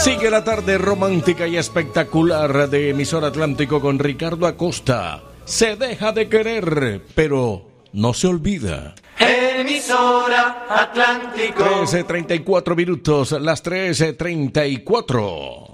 Sigue la tarde romántica y espectacular de Emisora Atlántico con Ricardo Acosta. Se deja de querer, pero no se olvida. Emisora Atlántico. 13:34 minutos, las 13:34.